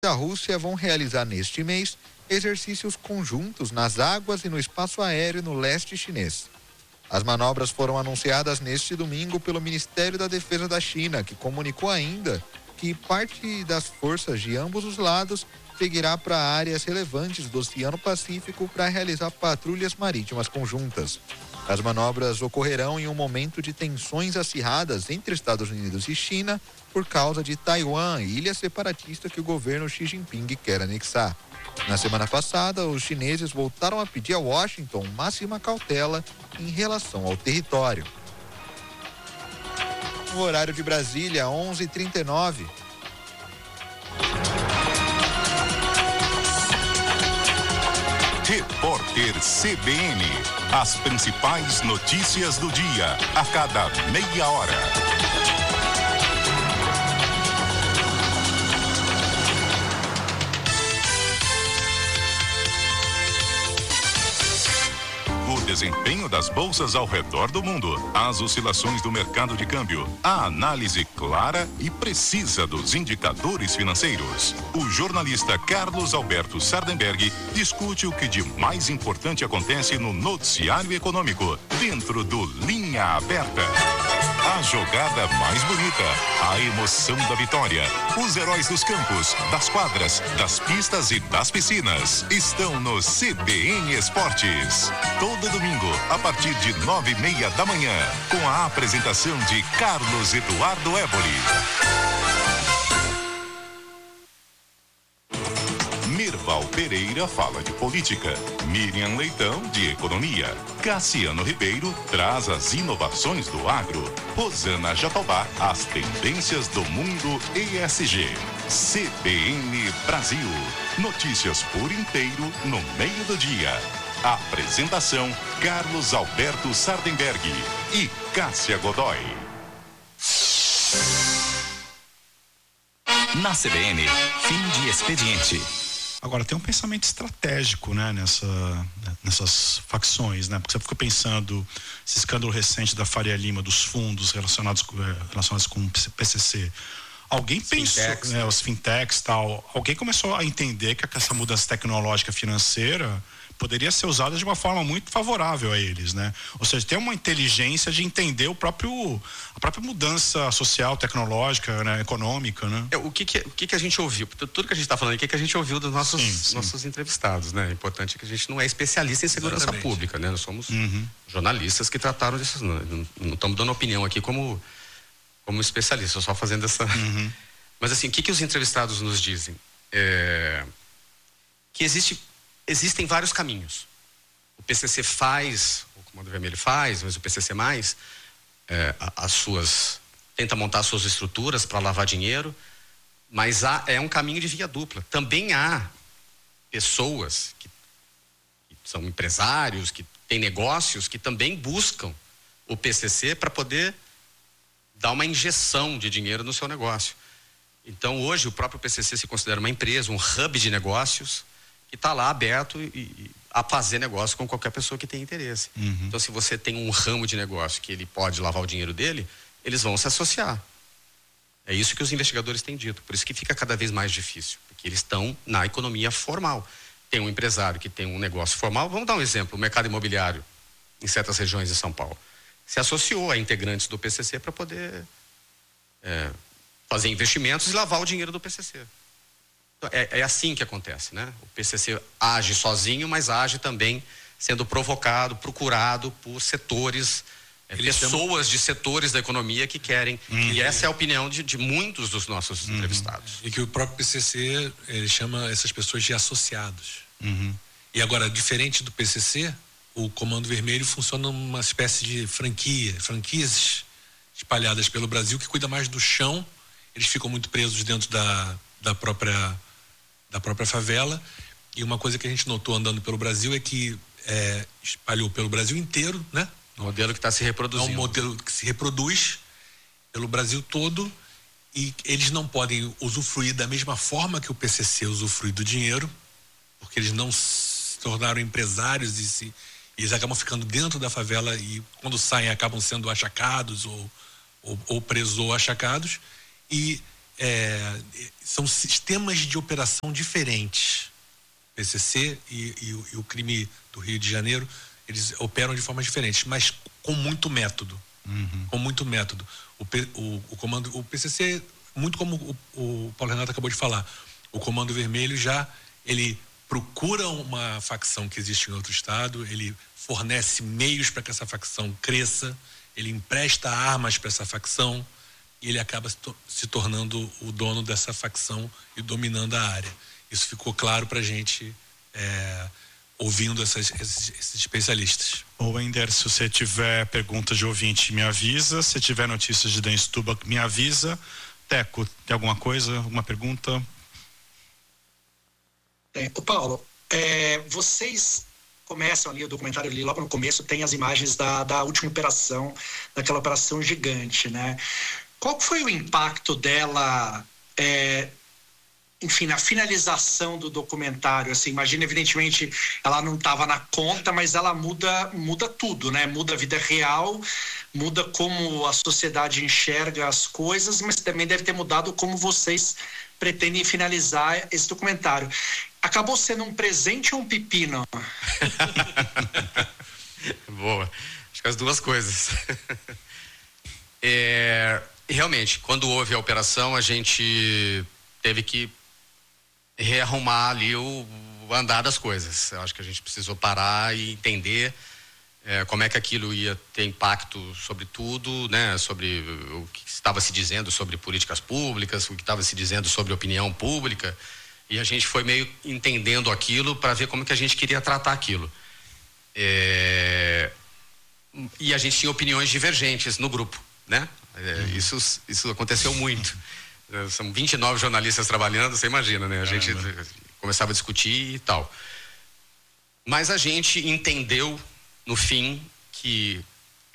e a Rússia vão realizar neste mês exercícios conjuntos nas águas e no espaço aéreo no leste chinês. As manobras foram anunciadas neste domingo pelo Ministério da Defesa da China, que comunicou ainda que parte das forças de ambos os lados seguirá para áreas relevantes do Oceano Pacífico para realizar patrulhas marítimas conjuntas. As manobras ocorrerão em um momento de tensões acirradas entre Estados Unidos e China por causa de Taiwan, ilha separatista que o governo Xi Jinping quer anexar. Na semana passada, os chineses voltaram a pedir a Washington máxima cautela em relação ao território. No horário de Brasília, 11h39. Repórter CBN. As principais notícias do dia, a cada meia hora. O desempenho das bolsas ao redor do mundo, as oscilações do mercado de câmbio, a análise clara e precisa dos indicadores financeiros. O jornalista Carlos Alberto Sardenberg discute o que de mais importante acontece no noticiário econômico, dentro do Linha Aberta. A jogada mais bonita, a emoção da vitória, os heróis dos campos, das quadras, das pistas e das piscinas estão no CBN Esportes. Todo domingo, a partir de 9h30 da manhã, com a apresentação de Carlos Eduardo Éboli. Mirval Pereira fala de política, Miriam Leitão de economia, Cassiano Ribeiro traz as inovações do agro, Rosana Jatobá as tendências do mundo ESG. CBN Brasil, notícias por inteiro no meio do dia. Apresentação Carlos Alberto Sardenberg e Cássia Godoy. Na CBN, fim de expediente. Agora, tem um pensamento estratégico, né, nessas facções, né? Porque você fica pensando, esse escândalo recente da Faria Lima, dos fundos relacionados com o PCC. Alguém pensou, né, os fintechs e tal, alguém começou a entender que essa mudança tecnológica financeira poderia ser usada de uma forma muito favorável a eles, né? Ou seja, tem uma inteligência de entender a própria mudança social, tecnológica, né, econômica, né? O que a gente ouviu? Tudo que a gente está falando aqui, que a gente ouviu dos nossos entrevistados, né? É importante que a gente não é especialista em segurança pública, né? Nós somos jornalistas que trataram disso. Não estamos dando opinião aqui como especialistas, só fazendo essa... Mas assim, o que os entrevistados nos dizem? Que existem vários caminhos. O PCC faz, o Comando Vermelho faz, mas o PCC mais, tenta montar suas estruturas para lavar dinheiro, mas é um caminho de via dupla. Também há pessoas que são empresários, que têm negócios, que também buscam o PCC para poder dar uma injeção de dinheiro no seu negócio. Então, hoje, o próprio PCC se considera uma empresa, um hub de negócios, que está lá aberto a fazer negócio com qualquer pessoa que tenha interesse. Então, se você tem um ramo de negócio que ele pode lavar o dinheiro dele, eles vão se associar. É isso que os investigadores têm dito. Por isso que fica cada vez mais difícil, porque eles estão na economia formal. Tem um empresário que tem um negócio formal. Vamos dar um exemplo: o mercado imobiliário em certas regiões de São Paulo se associou a integrantes do PCC para poder fazer investimentos e lavar o dinheiro do PCC. É assim que acontece, né? O PCC age sozinho, mas age também sendo provocado, procurado por setores, pessoas de setores da economia que querem. E essa é a opinião de muitos dos nossos entrevistados. E que o próprio PCC, ele chama essas pessoas de associados. E agora, diferente do PCC, o Comando Vermelho funciona numa espécie de franquias espalhadas pelo Brasil, que cuida mais do chão. Eles ficam muito presos dentro da própria favela. E uma coisa que a gente notou andando pelo Brasil é que espalhou pelo Brasil inteiro, né? Um modelo que está se reproduzindo. É um modelo que se reproduz pelo Brasil todo, e eles não podem usufruir da mesma forma que o PCC usufrui do dinheiro, porque eles não se tornaram empresários e eles acabam ficando dentro da favela, e quando saem acabam sendo achacados ou presos ou achacados. E são sistemas de operação diferentes. PCC e o crime do Rio de Janeiro, eles operam de formas diferentes, mas com muito método. Com muito método. O PCC, muito como o Paulo Renato acabou de falar, o Comando Vermelho ele procura uma facção que existe em outro estado, ele fornece meios para que essa facção cresça, ele empresta armas para essa facção e ele acaba se tornando o dono dessa facção e dominando a área. Isso ficou claro para a gente ouvindo esses especialistas. Ô Wender, se você tiver perguntas de ouvinte, me avisa. Se tiver notícias de Denstuba, me avisa. Teco, tem alguma coisa, alguma pergunta? O Paulo, vocês começam ali, o documentário ali, logo no começo tem as imagens da última operação, daquela operação gigante, né? Qual foi o impacto dela, enfim, na finalização do documentário? Assim, imagina, evidentemente, ela não estava na conta, mas ela muda tudo, né? Muda a vida real, muda como a sociedade enxerga as coisas, mas também deve ter mudado como vocês pretendem finalizar esse documentário. Acabou sendo um presente ou um pepino? Boa. Acho que as duas coisas. Realmente, quando houve a operação, a gente teve que rearrumar ali o andar das coisas. Eu acho que a gente precisou parar e entender como é que aquilo ia ter impacto sobre tudo, né? Sobre o que estava se dizendo sobre políticas públicas, o que estava se dizendo sobre opinião pública. E a gente foi meio entendendo aquilo para ver como que a gente queria tratar aquilo. E a gente tinha opiniões divergentes no grupo, né? Isso aconteceu muito. São 29 jornalistas trabalhando, você imagina, né? A gente começava a discutir e tal. Mas a gente entendeu, no fim, que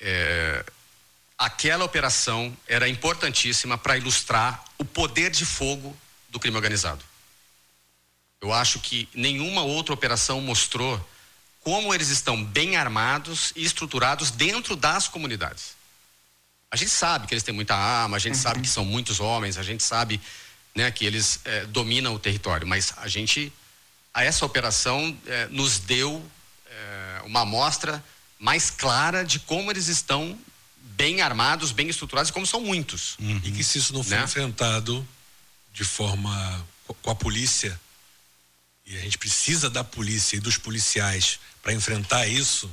aquela operação era importantíssima para ilustrar o poder de fogo do crime organizado. Eu acho que nenhuma outra operação mostrou como eles estão bem armados e estruturados dentro das comunidades. A gente sabe que eles têm muita arma, a gente sabe que são muitos homens, a gente sabe, né, que eles dominam o território, mas essa operação nos deu uma amostra mais clara de como eles estão bem armados, bem estruturados e como são muitos. E que se isso não for enfrentado de forma com a polícia, e a gente precisa da polícia e dos policiais para enfrentar isso,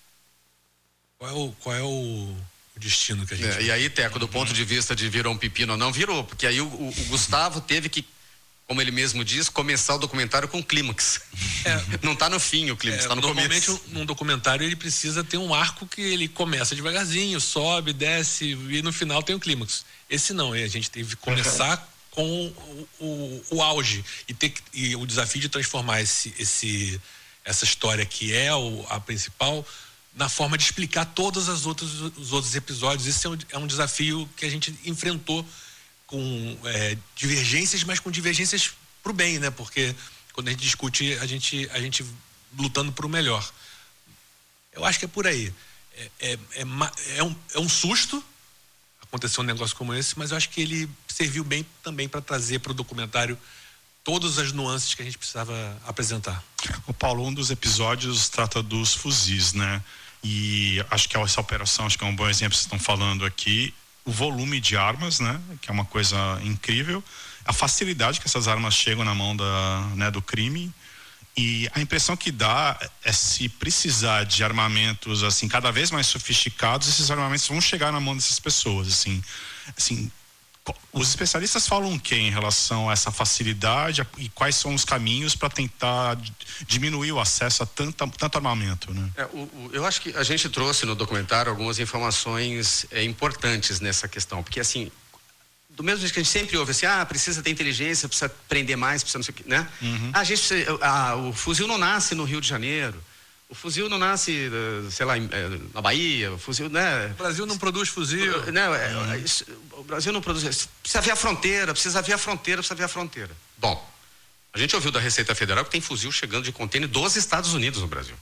qual é o destino que a gente... E aí, Teco, do ponto de vista de virou um pepino ou não, virou, porque aí o Gustavo teve que, como ele mesmo diz, começar o documentário com clímax. Não está no fim o clímax, está no começo. Normalmente num documentário ele precisa ter um arco que ele começa devagarzinho, sobe, desce e no final tem o clímax. Esse não, a gente teve que começar com o auge e o desafio de transformar essa história que é a principal na forma de explicar todos os outros episódios. Esse é um desafio que a gente enfrentou com divergências, mas com divergências pro bem, né? Porque quando a gente discute, a gente lutando pro melhor. Eu acho que é por aí. É um susto acontecer um negócio como esse, mas eu acho que ele serviu bem também para trazer para o documentário todas as nuances que a gente precisava apresentar. O Paulo, um dos episódios trata dos fuzis, né? E acho que essa operação, acho que é um bom exemplo que vocês estão falando aqui. O volume de armas, né? Que é uma coisa incrível. A facilidade que essas armas chegam na mão do crime. E a impressão que dá é, se precisar de armamentos assim cada vez mais sofisticados, esses armamentos vão chegar na mão dessas pessoas, assim, os especialistas falam o que em relação a essa facilidade e quais são os caminhos para tentar diminuir o acesso a tanto armamento, né? Eu acho que a gente trouxe no documentário algumas informações importantes nessa questão, porque assim, do mesmo jeito que a gente sempre ouve assim, precisa ter inteligência, precisa prender mais, precisa não sei o que, né? O fuzil não nasce no Rio de Janeiro, o fuzil não nasce, sei lá, na Bahia, o fuzil, né? O Brasil não produz fuzil. O Brasil não produz, precisa ver a fronteira, precisa ver a fronteira. Bom, a gente ouviu da Receita Federal que tem fuzil chegando de contêiner dos Estados Unidos no Brasil.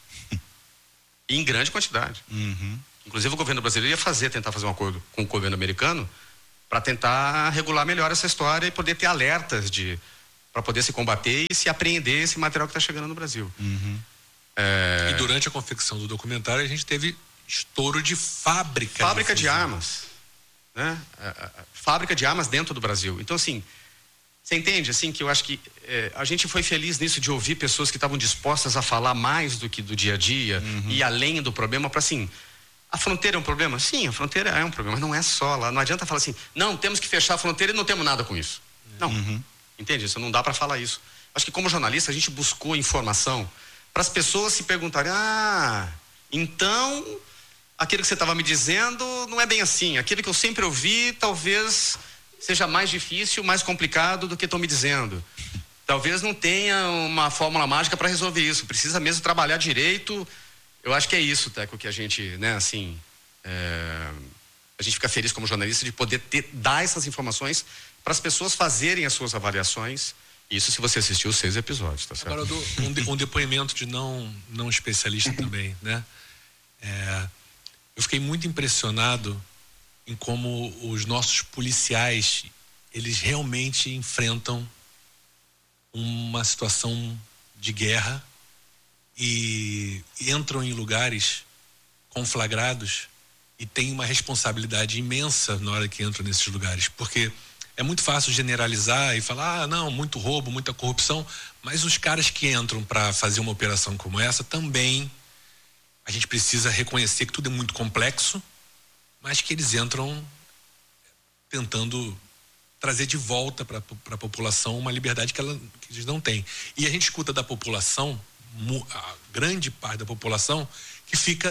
E em grande quantidade. Inclusive o governo brasileiro ia tentar fazer um acordo com o governo americano para tentar regular melhor essa história e poder ter alertas para poder se combater e se apreender esse material que está chegando no Brasil. E durante a confecção do documentário a gente teve estouro de fábrica de armas, né? Fábrica de armas dentro do Brasil. Então, assim, você entende, assim, que eu acho que a gente foi feliz nisso de ouvir pessoas que estavam dispostas a falar mais do que do dia a dia e além do problema, para assim, a fronteira é um problema? Sim, a fronteira é um problema, mas não é só lá. Não adianta falar assim, não, temos que fechar a fronteira e não temos nada com isso. Não, entende? Isso não dá para falar isso. Acho que como jornalista a gente buscou informação para as pessoas se perguntarem, então aquilo que você estava me dizendo não é bem assim, aquilo que eu sempre ouvi talvez seja mais difícil, mais complicado do que estão me dizendo. Talvez não tenha uma fórmula mágica para resolver isso, precisa mesmo trabalhar direito. Eu acho que é isso, Teco, que a gente, né, assim, a gente fica feliz como jornalista de poder dar essas informações para as pessoas fazerem as suas avaliações. Isso se você assistiu os 6 episódios, tá certo? Agora eu dou um depoimento de não especialista também, né? Eu fiquei muito impressionado em como os nossos policiais, eles realmente enfrentam uma situação de guerra e entram em lugares conflagrados e têm uma responsabilidade imensa na hora que entram nesses lugares, porque é muito fácil generalizar e falar, não, muito roubo, muita corrupção, mas os caras que entram para fazer uma operação como essa também, a gente precisa reconhecer que tudo é muito complexo, mas que eles entram tentando trazer de volta para a população uma liberdade que eles não têm. E a gente escuta da população, a grande parte da população, que fica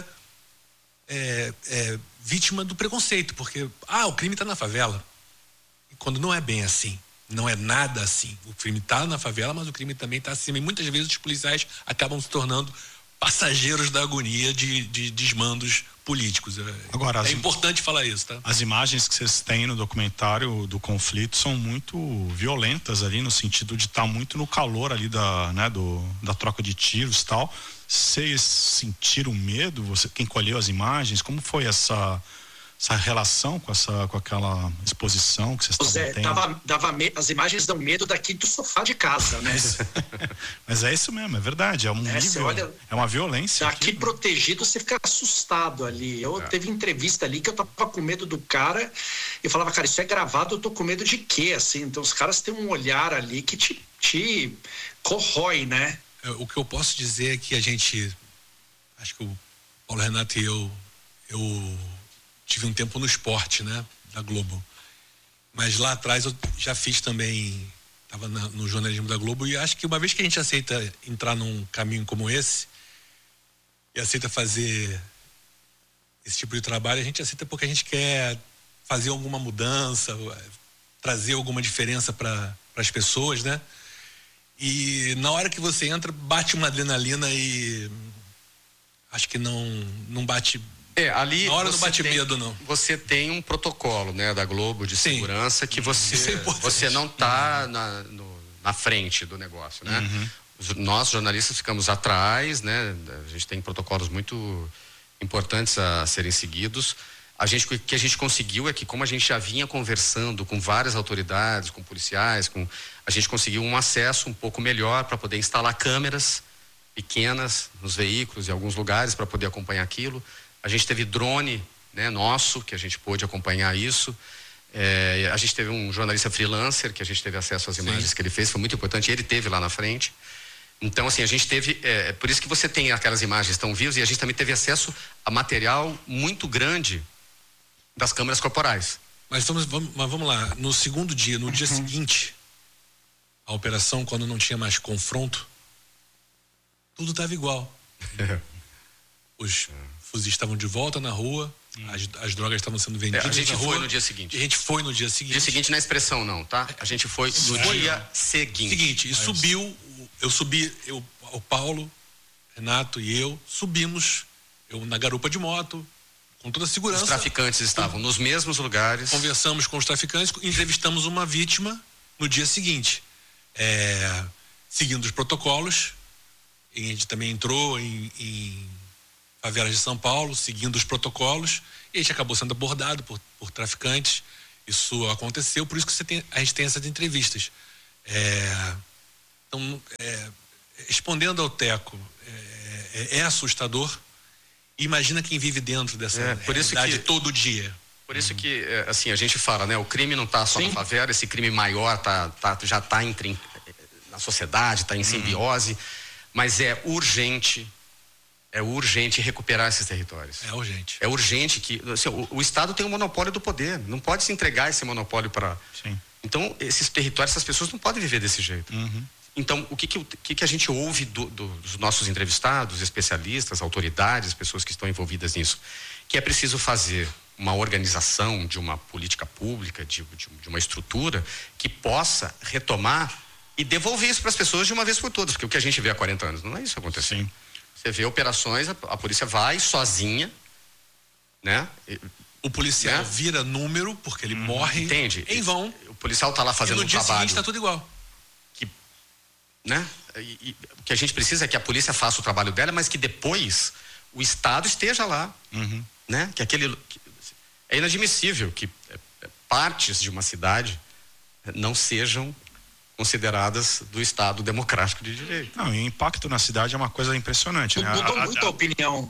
vítima do preconceito, porque o crime está na favela. E quando não é bem assim, não é nada assim. O crime está na favela, mas o crime também está acima. E muitas vezes os policiais acabam se tornando passageiros da agonia de desmandos políticos. Agora, é importante falar isso, tá? As imagens que vocês têm no documentário do conflito são muito violentas ali, no sentido de estar muito no calor ali da troca de tiros e tal. Vocês sentiram medo? Quem colheu as imagens? Como foi essa relação com aquela exposição que vocês estavam tendo? As imagens dão medo daqui do sofá de casa, né? Mas é isso mesmo, é verdade, é um nível, olha, é uma violência. Daqui protegido você fica assustado ali. Teve entrevista ali que eu tava com medo do cara, eu falava, cara, isso é gravado, eu tô com medo de quê, assim? Então os caras têm um olhar ali que te corrói, né? O que eu posso dizer é que acho que o Paulo Renato e eu tive um tempo no esporte, né, da Globo, mas lá atrás eu já fiz também, estava no jornalismo da Globo, e acho que uma vez que a gente aceita entrar num caminho como esse e aceita fazer esse tipo de trabalho, a gente aceita porque a gente quer fazer alguma mudança, trazer alguma diferença para as pessoas, né? E na hora que você entra, bate uma adrenalina e acho que não bate. Ali na hora não bate medo, não. Você tem um protocolo, né, da Globo de segurança que você não está na frente do negócio, né? Nós jornalistas ficamos atrás, né? A gente tem protocolos muito importantes a serem seguidos. O que a gente conseguiu é que, como a gente já vinha conversando com várias autoridades, com policiais, a gente conseguiu um acesso um pouco melhor para poder instalar câmeras pequenas nos veículos em alguns lugares para poder acompanhar aquilo. A gente teve drone, né, nosso, que a gente pôde acompanhar isso. A gente teve um jornalista freelancer que a gente teve acesso às imagens que ele fez, foi muito importante, ele teve lá na frente. Então, assim, a gente teve, por isso que você tem aquelas imagens tão vivas, e a gente também teve acesso a material muito grande das câmeras corporais. Mas vamos lá, no segundo dia, no dia seguinte, a operação, quando não tinha mais confronto, tudo estava igual. Os fuzis estavam de volta na rua, as drogas estavam sendo vendidas na rua. A gente foi no dia seguinte. A gente foi no dia seguinte. Dia seguinte na expressão não, tá? A gente foi no dia seguinte. E o Paulo, Renato e eu subimos, eu na garupa de moto, com toda a segurança. Os traficantes estavam nos mesmos lugares. Conversamos com os traficantes, entrevistamos uma vítima no dia seguinte, seguindo os protocolos. E a gente também entrou em favelas de São Paulo, seguindo os protocolos, e a gente acabou sendo abordado por traficantes Isso aconteceu, por isso que a gente tem essas entrevistas. Então, respondendo ao Teco, é assustador. Imagina quem vive dentro dessa realidade todo dia. Por isso que, assim, a gente fala, né? O crime não está só na favela, esse crime maior já está na sociedade, está em simbiose, mas é urgente recuperar esses territórios. É urgente. É urgente que, assim, o Estado tem um monopólio do poder, não pode se entregar esse monopólio para... Então, esses territórios, essas pessoas não podem viver desse jeito. Então, o que a gente ouve dos nossos entrevistados, especialistas, autoridades, pessoas que estão envolvidas nisso, que é preciso fazer uma organização de uma política pública, de uma estrutura que possa retomar e devolver isso para as pessoas de uma vez por todas, porque o que a gente vê há 40 anos não é isso acontecendo. Você vê operações, a polícia vai sozinha, né? O policial vira número porque ele morre. Entende? Em vão. O policial está lá fazendo um trabalho. E no dia seguinte está tudo igual. Né? E o que a gente precisa é que a polícia faça o trabalho dela, mas que depois o Estado esteja lá, né? É inadmissível que partes de uma cidade não sejam consideradas do Estado democrático de direito. Não, e o impacto na cidade é uma coisa impressionante, né? Mudou muito a opinião.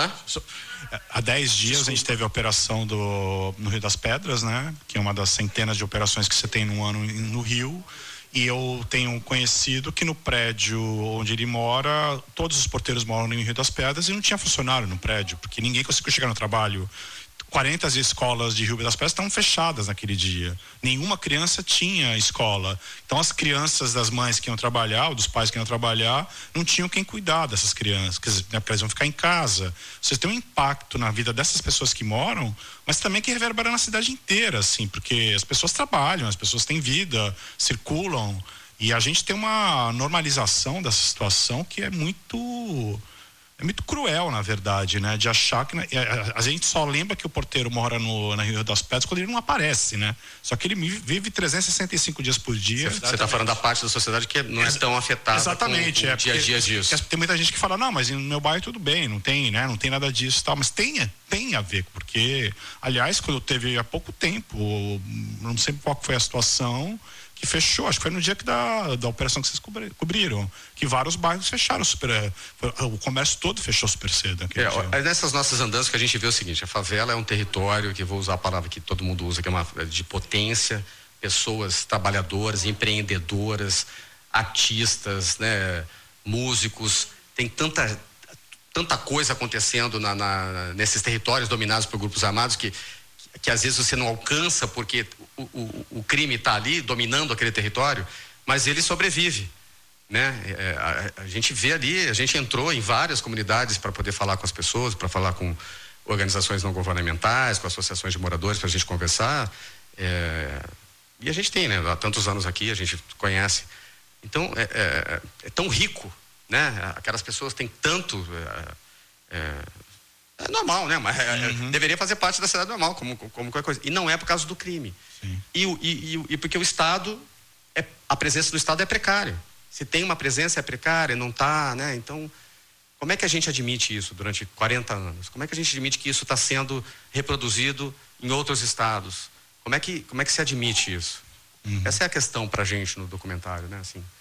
Há 10 dias a gente teve a operação no Rio das Pedras, né? Que é uma das centenas de operações que você tem no ano no Rio. E eu tenho um conhecido que no prédio onde ele mora, todos os porteiros moram no Rio das Pedras e não tinha funcionário no prédio, porque ninguém conseguiu chegar no trabalho. 40 escolas de Rio das Pedras estavam fechadas naquele dia. Nenhuma criança tinha escola. Então as crianças das mães que iam trabalhar, ou dos pais que iam trabalhar, não tinham quem cuidar dessas crianças, quer dizer, né, porque elas vão ficar em casa. Você tem um impacto na vida dessas pessoas que moram, mas também que reverbera na cidade inteira, assim, porque as pessoas trabalham, as pessoas têm vida, circulam, e a gente tem uma normalização dessa situação que é muito cruel, na verdade, né? De achar que a gente só lembra que o porteiro mora na Rio das Pedras quando ele não aparece, né? Só que ele vive 365 dias por dia. Você está falando da parte da sociedade que não é tão afetada. Exatamente, com o dia a dia disso. Tem muita gente que fala, não, mas no meu bairro tudo bem, não tem, né? Não tem nada disso e tal, mas tem a ver, porque, aliás, quando teve há pouco tempo, não sei qual foi a situação, que fechou, acho que foi no dia da operação que vocês cobriram, que vários bairros fecharam o comércio todo fechou super cedo. Nessas nossas andanças que a gente vê o seguinte, a favela é um território, que vou usar a palavra que todo mundo usa, que é de potência, pessoas trabalhadoras, empreendedoras, artistas, né, músicos, tem tanta coisa acontecendo nesses territórios dominados por grupos armados que às vezes você não alcança porque o crime está ali dominando aquele território, mas ele sobrevive, né? A gente vê ali, a gente entrou em várias comunidades para poder falar com as pessoas, para falar com organizações não governamentais, com associações de moradores, para a gente conversar, e a gente tem, né? Há tantos anos aqui, a gente conhece. Então é tão rico, né? Aquelas pessoas têm tanto é normal, né? Mas deveria fazer parte da cidade normal, como qualquer coisa. E não é por causa do crime. E porque o Estado, a presença do Estado é precária. Se tem uma presença, é precária, não está, né? Então, como é que a gente admite isso durante 40 anos? Como é que a gente admite que isso está sendo reproduzido em outros estados? Como é que se admite isso? Essa é a questão pra gente no documentário, né? Assim.